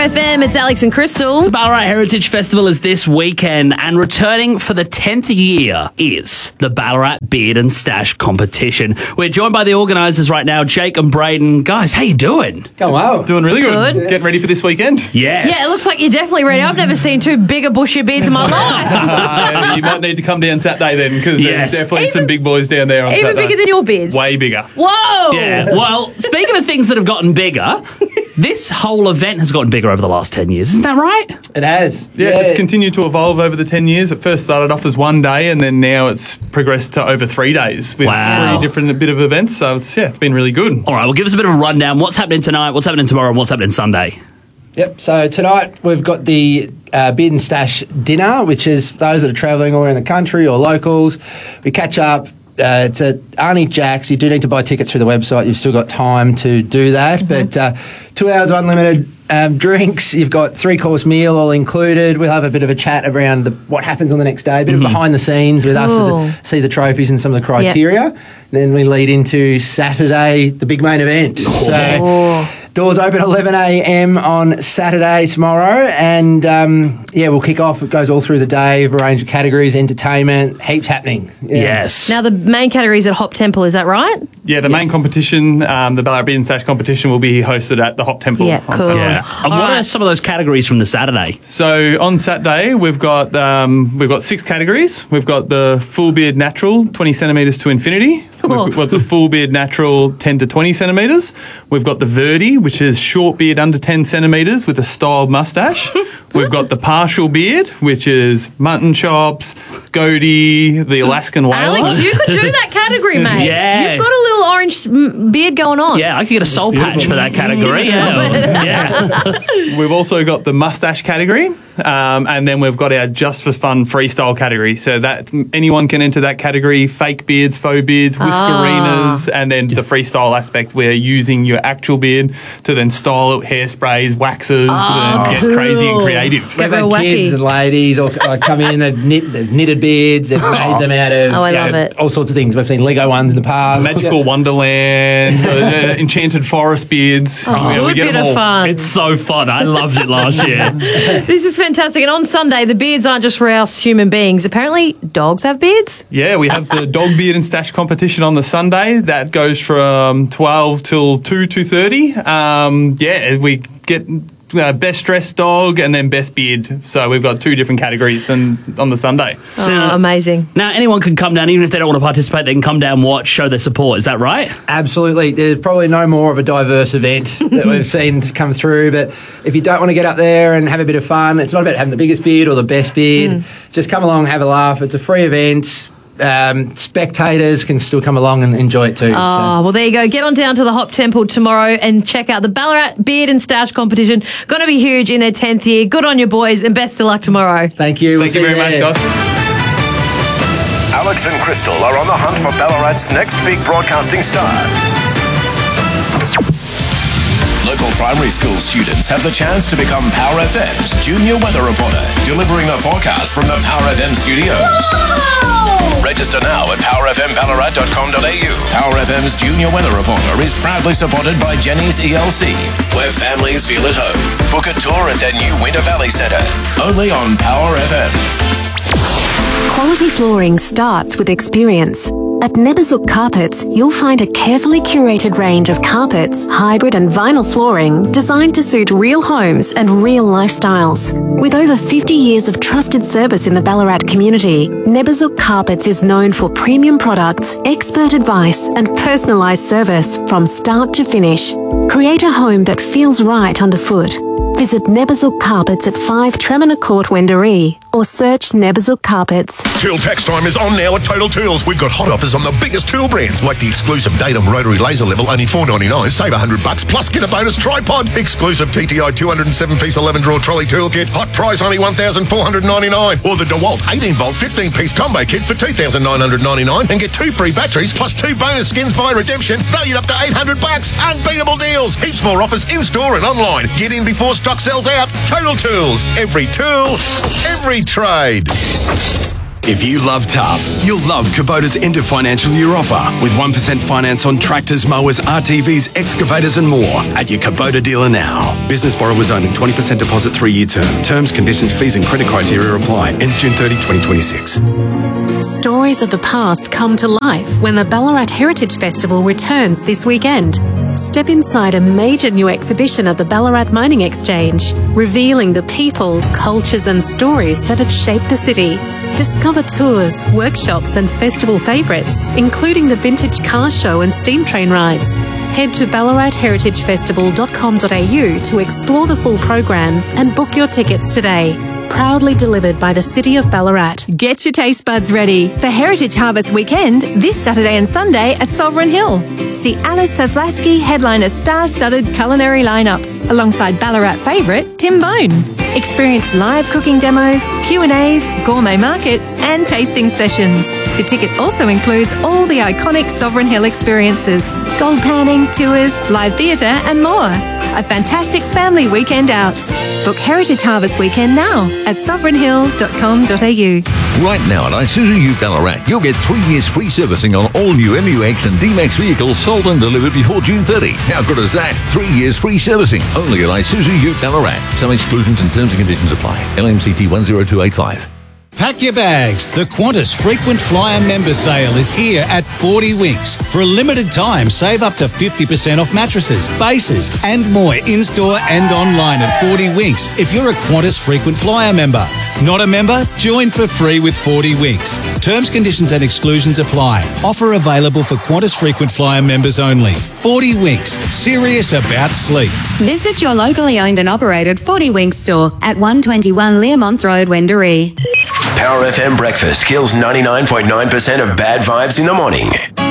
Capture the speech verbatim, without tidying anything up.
F M, it's Alex and Crystal. The Ballarat Heritage Festival is this weekend, and returning for the tenth year is the Ballarat Beard and Stash Competition. We're joined by the organisers right now, Jake and Braden. Guys, how you doing? Going well. Doing really good. Good. Getting ready for this weekend. Yes. Yeah, it looks like you're definitely ready. I've never seen two bigger bushy beards in my life. Uh, you might need to come down Saturday then, because Yes. there's definitely Even- some big boys down there on Even Saturday. bigger than your beards. Way bigger. Whoa! Yeah. Well, speaking of things that have gotten bigger, this whole event has gotten bigger over the last ten years. Isn't that right? It has. Yeah, it's continued to evolve over the ten years. It first started off as one day, and then now it's progressed to over three days with Wow. three different bit of events. So it's yeah, it's been really good. All right, well, give us a bit of a rundown. What's happening tonight? What's happening tomorrow? And what's happening Sunday? Yep. So tonight we've got the uh, Beard and Stash dinner, which is those that are travelling all around the country or locals. We catch up. Uh, it's at Arnie Jack's. You do need to buy tickets through the website. You've still got time to do that. Mm-hmm. But uh, two hours of unlimited um, drinks. You've got three-course meal all included. We'll have a bit of a chat around the, what happens on the next day, a bit Mm-hmm. of behind the scenes with Cool. us to see the trophies and some of the criteria. Then we lead into Saturday, the big main event. So Oh. doors open at eleven a m on Saturday tomorrow, and um, yeah, we'll kick off. It goes all through the day, a range of categories, entertainment, heaps happening. Yeah. Yes. Now, the main category is at Hop Temple, is that right? Yeah, the main competition, um, the Ballarat Beard and Stash competition, will be hosted at the Hop Temple. Yeah, on cool. Saturday. yeah. And All what are right. some of those categories from the Saturday? So on Saturday we've got um, we've got six categories. We've got the full beard natural, twenty centimetres to infinity. Cool. We've got the full beard natural, ten to twenty centimetres. We've got the Verdi, which is short beard under ten centimetres with a styled moustache. We've got the partial beard, which is mutton chops, goatee, the Alaskan whaler. Alex, you could do that category, mate. Yeah. You've got a little orange mm, beard going on. Yeah, I could get a soul patch for that category. Yeah. yeah. We've also got the mustache category, um, and then we've got our just for fun freestyle category. So that anyone can enter that category: fake beards, faux beards, whiskerinas, and then the freestyle aspect where using your actual beard to then style it, hairsprays, waxes, and get cool. crazy and creative. We've Go had wacky. kids and ladies all like, come in, they've, knit, they've knitted beards, they've made them out of Oh, I you love know, it. all sorts of things. We've seen Lego ones in the past. Magical Wonderland, uh, uh, enchanted forest beards. Oh, Yeah, good bit them of all. fun. It's so fun. I loved it last year. This is fantastic. And on Sunday, the beards aren't just for us human beings. Apparently, dogs have beards. Yeah, we have the dog beard and stash competition on the Sunday. That goes from twelve till two, two thirty. Um, yeah, we get uh, best dressed dog and then best beard. So we've got two different categories and on the Sunday. So- oh, amazing. Now, anyone can come down, even if they don't want to participate, they can come down, watch, show their support. Is that right? Absolutely. There's probably no more of a diverse event that we've seen come through. But if you don't want to get up there and have a bit of fun, it's not about having the biggest beard or the best beard. Just come along, have a laugh. It's a free event. Um, spectators can still come along and enjoy it too. Oh, well, there you go. Get on down to the Hop Temple tomorrow and check out the Ballarat Beard and Stash competition. Going to be huge in their tenth year. Good on you, boys, and best of luck tomorrow. So thank you. Thank you very much, guys. Alex and Crystal are on the hunt for Ballarat's next big broadcasting star. Local primary school students have the chance to become Power F M's junior weather reporter, delivering the forecast from the Power F M studios. Register now at power f m ballarat dot com dot a u. Power F M's junior weather reporter is proudly supported by Jenny's E L C, where families feel at home. Book a tour at their new Winter Valley Centre, only on Power F M. Quality flooring starts with experience. At Neberzuk Carpets, you'll find a carefully curated range of carpets, hybrid and vinyl flooring designed to suit real homes and real lifestyles. With over fifty years of trusted service in the Ballarat community, Neberzuk Carpets is known for premium products, expert advice and personalised service from start to finish. Create a home that feels right underfoot. Visit Neberzuk Carpets at five Tremina Court, Wendouree, or search Neberzuk Carpets. Tool tax time is on now at Total Tools. We've got hot offers on the biggest tool brands, like the exclusive Datum rotary laser level, only four ninety-nine. Save one hundred bucks, plus get a bonus tripod. Exclusive T T I two oh seven piece eleven drawer trolley toolkit. Hot price only one thousand four hundred ninety-nine. Or the DeWalt eighteen volt fifteen piece combo kit for two thousand nine hundred ninety-nine, and get two free batteries plus two bonus skins via redemption, valued up to eight hundred bucks. Unbeatable deals. Heaps more offers in store and online. Get in before stock sells out. Total Tools. Every tool, every trade. If you love tough, you'll love Kubota's end of financial year offer with one percent finance on tractors, mowers, R T Vs, excavators and more at your Kubota dealer now. Business borrowers only, twenty percent deposit, three-year term. Terms, conditions, fees and credit criteria apply. Ends June thirtieth, twenty twenty-six. Stories of the past come to life when the Ballarat Heritage Festival returns this weekend. Step inside a major new exhibition at the Ballarat Mining Exchange, revealing the people, cultures and stories that have shaped the city. Discover tours, workshops and festival favourites, including the vintage car show and steam train rides. Head to ballarat heritage festival dot com dot a u to explore the full program and book your tickets today. Proudly delivered by the City of Ballarat. Get your taste buds ready for Heritage Harvest Weekend this Saturday and Sunday at Sovereign Hill. See Alice Saslasky headline a star-studded culinary lineup alongside Ballarat favourite Tim Bone. Experience live cooking demos, Q and A's, gourmet markets and tasting sessions. Your ticket also includes all the iconic Sovereign Hill experiences, gold panning, tours, live theatre and more. A fantastic family weekend out. Book Heritage Harvest Weekend now at sovereign hill dot com dot a u. Right now at Isuzu U Ballarat, you'll get three years free servicing on all new M U X and D MAX vehicles sold and delivered before June thirtieth. How good is that? Three years free servicing only at Isuzu U Ballarat. Some exclusions and terms and conditions apply. L M C T one zero two eight five. Pack your bags. The Qantas Frequent Flyer member sale is here at forty Winks. For a limited time, save up to fifty percent off mattresses, bases and more in-store and online at forty Winks if you're a Qantas Frequent Flyer member. Not a member? Join for free with forty Winks. Terms, conditions and exclusions apply. Offer available for Qantas Frequent Flyer members only. forty Winks. Serious about sleep. Visit your locally owned and operated forty Winks store at one twenty-one Learmonth Road, Wendouree. Power F M Breakfast kills ninety-nine point nine percent of bad vibes in the morning.